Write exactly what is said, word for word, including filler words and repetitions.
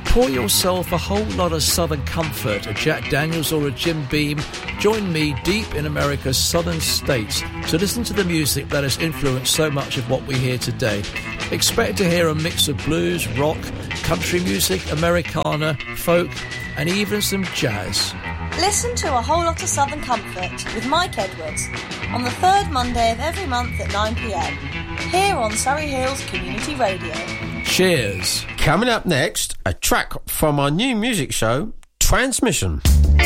Pour yourself a whole lot of Southern comfort, a Jack Daniels or a Jim Beam. Join me deep in America's southern states to listen to the music that has influenced so much of what we hear today. Expect to hear a mix of blues, rock, country music, Americana, folk, and even some jazz. Listen to A Whole Lot of Southern Comfort with Mike Edwards on the third Monday of every month at nine p m here on Surrey Hills Community Radio. Cheers. Coming up next, a track from our new music show, Transmission.